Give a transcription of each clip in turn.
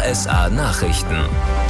RSA Nachrichten.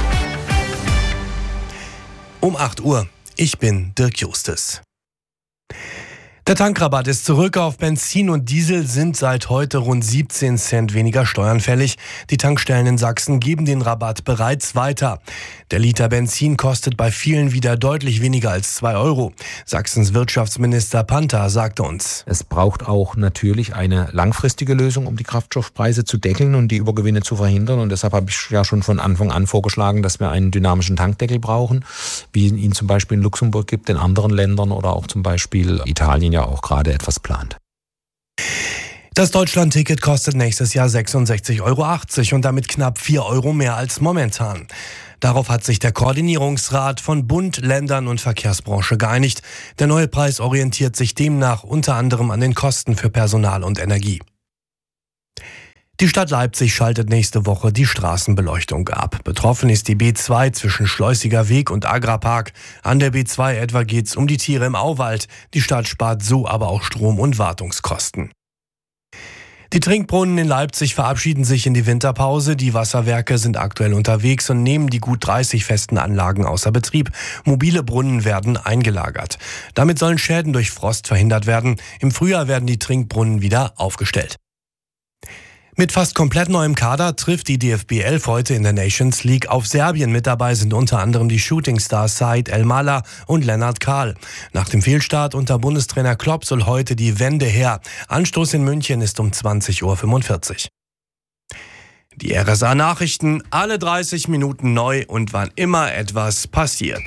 Um 8 Uhr. Ich bin Dirk Justus. Der Tankrabatt ist zurück. Auf Benzin und Diesel sind seit heute rund 17 Cent weniger Steuern fällig. Die Tankstellen in Sachsen geben den Rabatt bereits weiter. Der Liter Benzin kostet bei vielen wieder deutlich weniger als 2 Euro. Sachsens Wirtschaftsminister Panther sagte uns: Es braucht auch natürlich eine langfristige Lösung, um die Kraftstoffpreise zu deckeln und die Übergewinne zu verhindern. Und deshalb habe ich ja schon von Anfang an vorgeschlagen, dass wir einen dynamischen Tankdeckel brauchen, wie es ihn zum Beispiel in Luxemburg gibt, in anderen Ländern oder auch zum Beispiel Italien ja auch gerade etwas plant. Das Deutschland-Ticket kostet nächstes Jahr 66,80 Euro und damit knapp 4 Euro mehr als momentan. Darauf hat sich der Koordinierungsrat von Bund, Ländern und Verkehrsbranche geeinigt. Der neue Preis orientiert sich demnach unter anderem an den Kosten für Personal und Energie. Die Stadt Leipzig schaltet nächste Woche die Straßenbeleuchtung ab. Betroffen ist die B2 zwischen Schleusiger Weg und Agrapark. An der B2 etwa geht's um die Tiere im Auwald. Die Stadt spart so aber auch Strom- und Wartungskosten. Die Trinkbrunnen in Leipzig verabschieden sich in die Winterpause. Die Wasserwerke sind aktuell unterwegs und nehmen die gut 30 festen Anlagen außer Betrieb. Mobile Brunnen werden eingelagert. Damit sollen Schäden durch Frost verhindert werden. Im Frühjahr werden die Trinkbrunnen wieder aufgestellt. Mit fast komplett neuem Kader trifft die DFB 11 heute in der Nations League auf Serbien. Mit dabei sind unter anderem die Shootingstars Said El-Mala und Lennart Kahl. Nach dem Fehlstart unter Bundestrainer Klopp soll heute die Wende her. Anstoß in München ist um 20:45 Uhr. Die RSA Nachrichten, alle 30 Minuten neu und wann immer etwas passiert.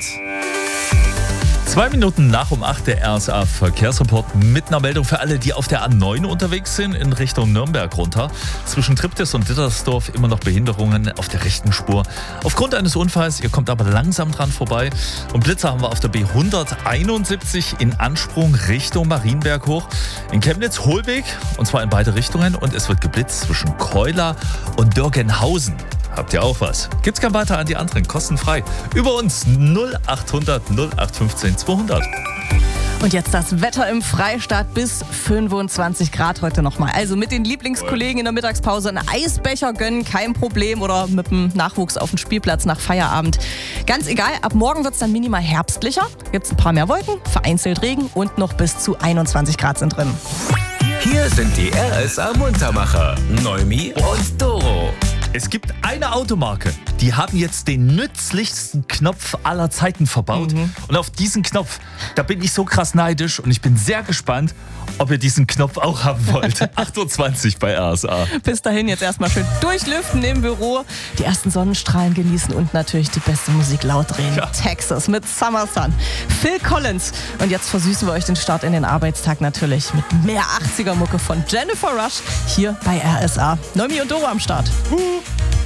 2 Minuten nach um 8 der RSA Verkehrsreport mit einer Meldung für alle, die auf der A9 unterwegs sind, in Richtung Nürnberg runter. Zwischen Triptis und Dittersdorf immer noch Behinderungen auf der rechten Spur. Aufgrund eines Unfalls, ihr kommt aber langsam dran vorbei. Und Blitzer haben wir auf der B171 in Ansprung Richtung Marienberg hoch. In Chemnitz Hohlweg, und zwar in beide Richtungen. Und es wird geblitzt zwischen Keuler und Dörgenhausen. Habt ihr auch was? Gibt's kein weiter an die anderen, kostenfrei. Über uns 0800 0815 200. Und jetzt das Wetter im Freistaat bis 25 Grad heute nochmal. Also mit den Lieblingskollegen in der Mittagspause einen Eisbecher gönnen, kein Problem. Oder mit dem Nachwuchs auf dem Spielplatz nach Feierabend. Ganz egal, ab morgen wird es dann minimal herbstlicher. Gibt's ein paar mehr Wolken, vereinzelt Regen und noch bis zu 21 Grad sind drin. Hier sind die RSA Muntermacher, Neumi und Doro. Es gibt eine Automarke, die haben jetzt den nützlichsten Knopf aller Zeiten verbaut. Und auf diesen Knopf, da bin ich so krass neidisch und ich bin sehr gespannt, ob ihr diesen Knopf auch haben wollt. 8.20 Uhr bei RSA. Bis dahin jetzt erstmal schön durchlüften im Büro, die ersten Sonnenstrahlen genießen und natürlich die beste Musik laut drehen. Ja. Texas mit Summer Sun. Phil Collins. Und jetzt versüßen wir euch den Start in den Arbeitstag natürlich mit mehr 80er-Mucke von Jennifer Rush hier bei RSA. Neumi und Doro am Start.